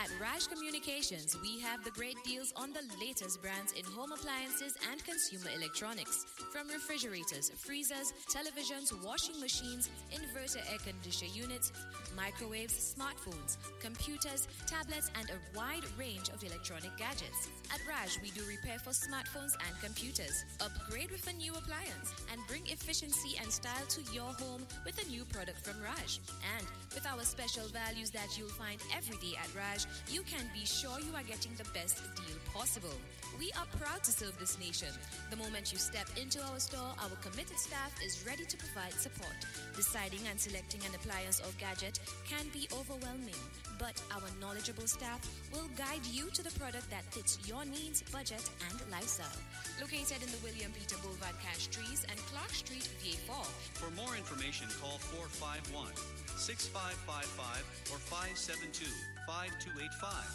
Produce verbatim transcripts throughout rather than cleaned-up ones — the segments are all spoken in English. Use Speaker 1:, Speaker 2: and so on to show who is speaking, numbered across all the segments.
Speaker 1: At Raj Communications, we have the great deals on the latest brands in home appliances and consumer electronics. From refrigerators, freezers, televisions, washing machines, inverter air conditioner units, microwaves, smartphones, computers, tablets, and a wide range of electronic gadgets. At Raj, we do repair for smartphones and computers. Upgrade with a new appliance and bring efficiency and style to your home with a new product from Raj. And with our special values that you'll find every day at Raj, you can be sure you are getting the best deal possible. We are proud to serve this nation. The moment you step into our store, our committed staff is ready to provide support. Deciding and selecting an appliance or gadget can be overwhelming, but our knowledgeable staff will guide you to the product that fits your needs, budget, and lifestyle. Located in the William Peter Boulevard Cash Trees and Clark Street, V A four.
Speaker 2: For more information, call four five one, six five five five or five seven two, five two eight five.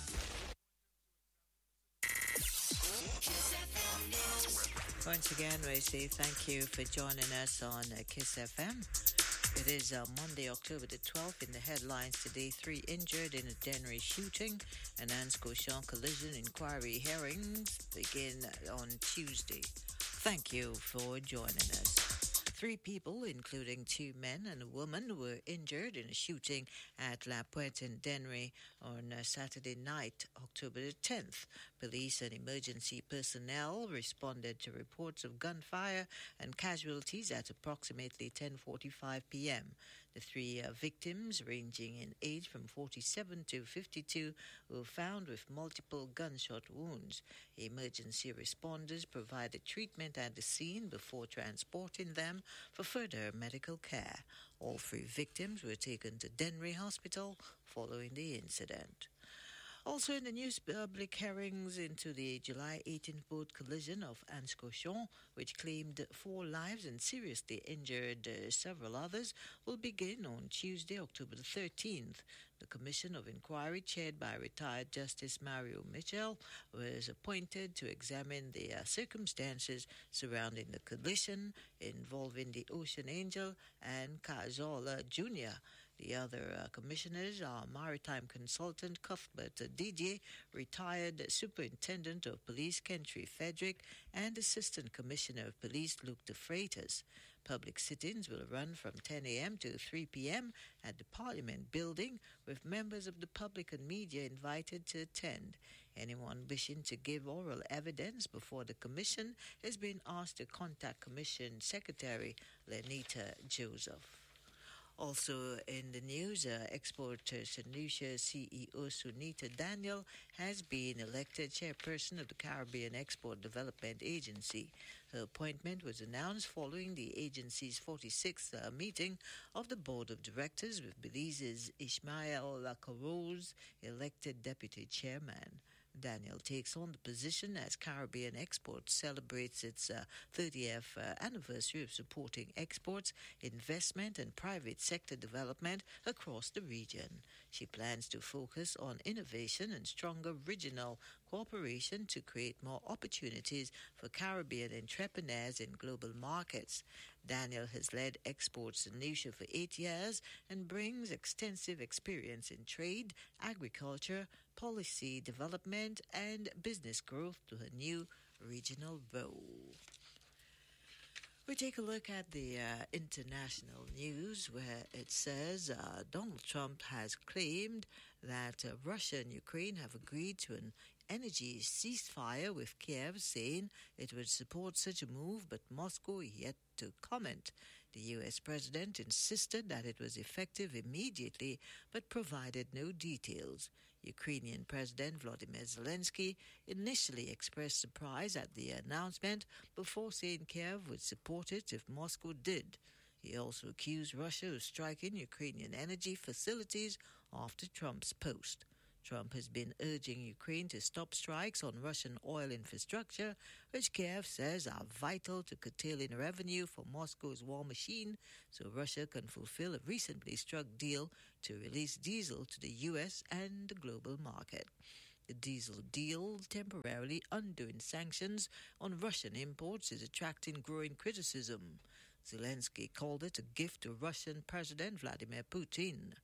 Speaker 3: Once again, we say thank you for joining us on uh, Kiss F M. It is uh, Monday, October the twelfth. In the headlines today, three injured in a Dennery shooting. An Anse-Cochon collision inquiry hearings begin on Tuesday. Thank you for joining us. Three people, including two men and a woman, were injured in a shooting at La Pointe in Dennery on uh, Saturday night, October the tenth. Police and emergency personnel responded to reports of gunfire and casualties at approximately ten forty-five p.m. The three uh, victims, ranging in age from forty-seven to fifty-two, were found with multiple gunshot wounds. Emergency responders provided treatment at the scene before transporting them for further medical care. All three victims were taken to Dennery Hospital following the incident. Also in the news, public hearings into the July eighteenth boat collision of Anse-Cochon, which claimed four lives and seriously injured uh, several others, will begin on Tuesday, October the thirteenth. The Commission of Inquiry, chaired by retired Justice Mario Mitchell, was appointed to examine the uh, circumstances surrounding the collision involving the Ocean Angel and Cazola Junior The other uh, commissioners are Maritime Consultant Cuthbert Didier, retired Superintendent of Police Kentry Frederick, and Assistant Commissioner of Police Luke de Freitas. Public sittings will run from ten a.m. to three p.m. at the Parliament Building, with members of the public and media invited to attend. Anyone wishing to give oral evidence before the Commission has been asked to contact Commission Secretary Lenita Joseph. Also in the news, uh, Exporter Saint Lucia C E O Sunita Daniel has been elected chairperson of the Caribbean Export Development Agency. Her appointment was announced following the agency's forty-sixth uh, meeting of the Board of Directors, with Belize's Ishmael Lacaroz elected deputy chairman. Daniel takes on the position as Caribbean Exports celebrates its uh, thirtieth uh, anniversary of supporting exports, investment, and private sector development across the region. She plans to focus on innovation and stronger regional cooperation to create more opportunities for Caribbean entrepreneurs in global markets. Daniel has led Exports in Lucia for eight years and brings extensive experience in trade, agriculture, policy development, and business growth to her new regional role. We take a look at the uh, international news, where it says uh, Donald Trump has claimed that uh, Russia and Ukraine have agreed to an energy ceasefire, with Kiev saying it would support such a move, but Moscow yet to comment. The U S president insisted that it was effective immediately, but provided no details. Ukrainian President Volodymyr Zelensky initially expressed surprise at the announcement before saying Kiev would support it if Moscow did. He also accused Russia of striking Ukrainian energy facilities after Trump's post. Trump has been urging Ukraine to stop strikes on Russian oil infrastructure, which Kiev says are vital to curtailing revenue for Moscow's war machine, so Russia can fulfill a recently struck deal to release diesel to the U S and the global market. The diesel deal, temporarily undoing sanctions on Russian imports, is attracting growing criticism. Zelensky called it a gift to Russian President Vladimir Putin.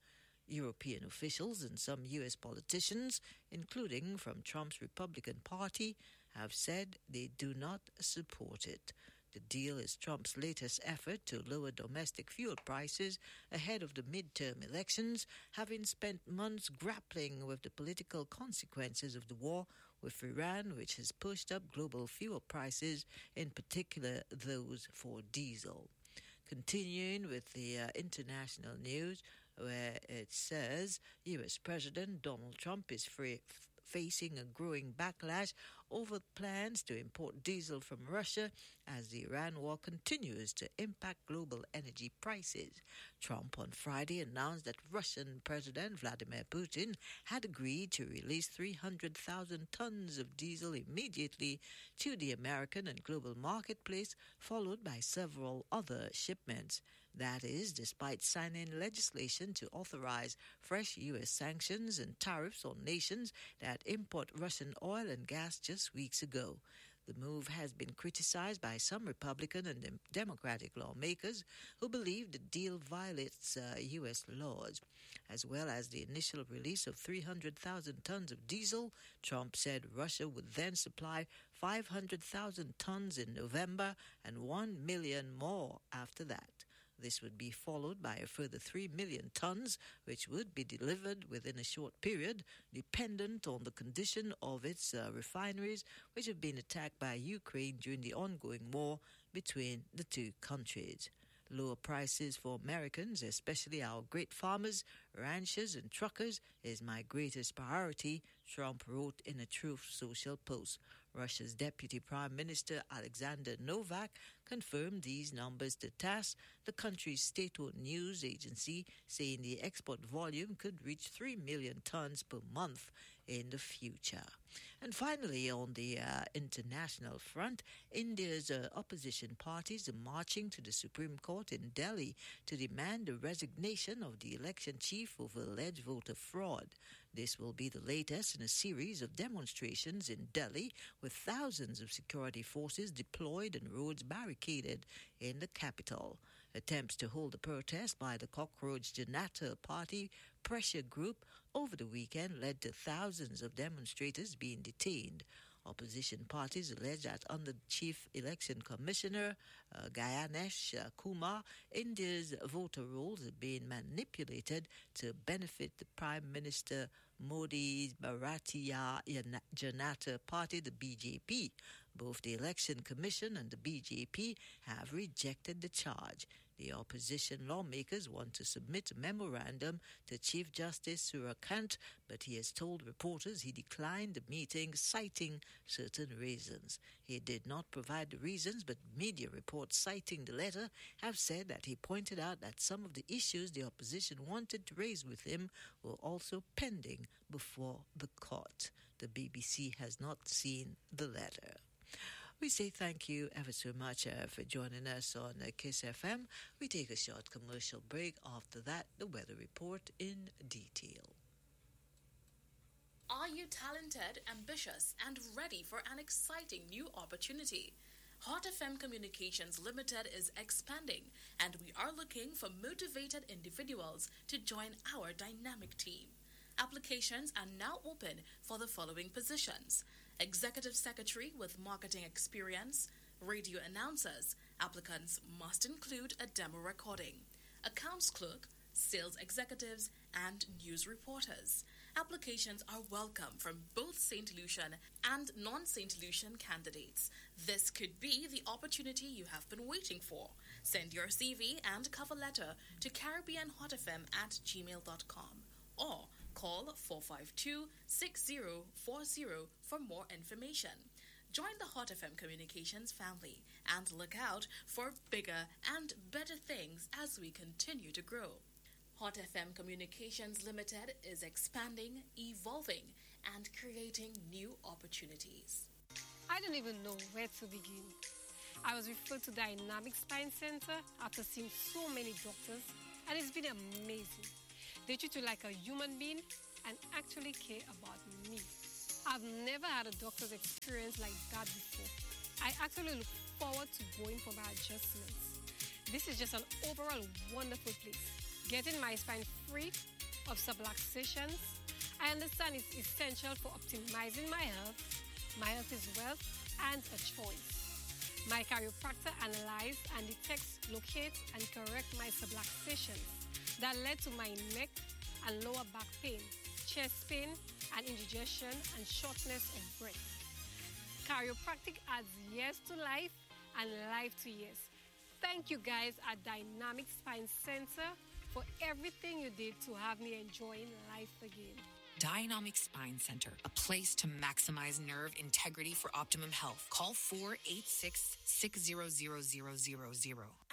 Speaker 3: European officials and some U S politicians, including from Trump's Republican Party, have said they do not support it. The deal is Trump's latest effort to lower domestic fuel prices ahead of the midterm elections, having spent months grappling with the political consequences of the war with Iran, which has pushed up global fuel prices, in particular those for diesel. Continuing with the uh, international news, where it says U S President Donald Trump is free, f- facing a growing backlash over plans to import diesel from Russia as the Iran war continues to impact global energy prices. Trump on Friday announced that Russian President Vladimir Putin had agreed to release three hundred thousand tons of diesel immediately to the American and global marketplace, followed by several other shipments. That is, despite signing legislation to authorize fresh U S sanctions and tariffs on nations that import Russian oil and gas just weeks ago. The move has been criticized by some Republican and dem- Democratic lawmakers who believe the deal violates uh, U S laws. As well as the initial release of three hundred thousand tons of diesel, Trump said Russia would then supply five hundred thousand tons in November and one million more after that. This would be followed by a further three million tons, which would be delivered within a short period, dependent on the condition of its uh, refineries, which have been attacked by Ukraine during the ongoing war between the two countries. Lower prices for Americans, especially our great farmers, ranchers, and truckers, is my greatest priority, Trump wrote in a Truth Social post. Russia's Deputy Prime Minister Alexander Novak confirmed these numbers to TASS, the country's state-owned news agency, saying the export volume could reach three million tons per month in the future. And finally, on the uh, international front, India's uh, opposition parties are marching to the Supreme Court in Delhi to demand the resignation of the election chief over alleged voter fraud. This will be the latest in a series of demonstrations in Delhi, with thousands of security forces deployed and roads barricaded in the capital. Attempts to hold the protest by the Cockroach Janata Party pressure group over the weekend led to thousands of demonstrators being detained. Opposition parties allege that under Chief Election Commissioner uh, Gayanesh uh, Kumar, India's voter rolls are being manipulated to benefit the Prime Minister Modi's Bharatiya Janata Party, the B J P. Both the Election Commission and the B J P have rejected the charge. The opposition lawmakers want to submit a memorandum to Chief Justice Suryakant, but he has told reporters he declined the meeting, citing certain reasons. He did not provide the reasons, but media reports citing the letter have said that he pointed out that some of the issues the opposition wanted to raise with him were also pending before the court. The B B C has not seen the letter. We say thank you ever so much uh, for joining us on uh, KISS F M. We take a short commercial break. After that, the weather report in detail.
Speaker 4: Are you talented, ambitious, and ready for an exciting new opportunity? Hot F M Communications Limited is expanding, and we are looking for motivated individuals to join our dynamic team. Applications are now open for the following positions: Executive Secretary with marketing experience, radio announcers. Applicants must include a demo recording. Accounts clerk, sales executives, and news reporters. Applications are welcome from both Saint Lucian and non-Saint Lucian candidates. This could be the opportunity you have been waiting for. Send your C V and cover letter to caribbean hot f m at gmail dot com or call four five two, six zero four zero for more information. Join the Hot F M Communications family and look out for bigger and better things as we continue to grow. Hot F M Communications Limited is expanding, evolving, and creating new opportunities.
Speaker 5: I don't even know where to begin. I was referred to Dynamic Spine Center after seeing so many doctors, and it's been amazing. They treat you like a human being and actually care about me. I've never had a doctor's experience like that before. I actually look forward to going for my adjustments. This is just an overall wonderful place. Getting my spine free of subluxations. I understand it's essential for optimizing my health. My health is wealth and a choice. My chiropractor analyzes and detects, locates, and corrects my subluxations that led to my neck and lower back pain, chest pain, and indigestion and shortness of breath. Chiropractic adds years to life and life to years. Thank you guys at Dynamic Spine Center for everything you did to have me enjoying life again.
Speaker 6: Dynamic Spine Center, a place to maximize nerve integrity for optimum health. Call four eight six, six zero zero zero zero zero.